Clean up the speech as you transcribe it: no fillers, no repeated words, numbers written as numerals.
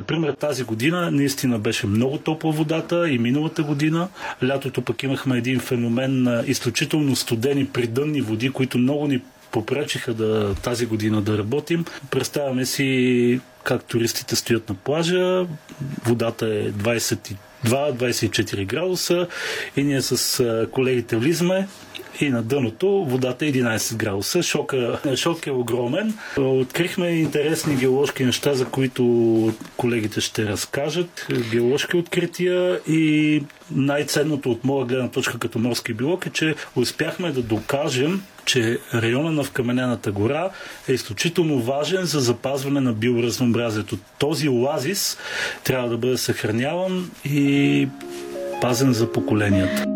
Например, тази година наистина беше много топла водата и миналата година. Лятото пък имахме един феномен на изключително студени придънни води, които много ни попречиха тази година да работим. Представяме си как туристите стоят на плажа, водата е 22-24 градуса и ние с колегите влизаме и на дъното водата е 11 градуса. Шок е огромен. Открихме интересни геоложки неща, за които колегите ще разкажат. Геоложки открития и най-ценното от моя гледна точка като морски биолог е, че успяхме да докажем, че района на Вкаменената гора е изключително важен за запазване на биоразнообразието. Този оазис трябва да бъде съхраняван и пазен за поколенията.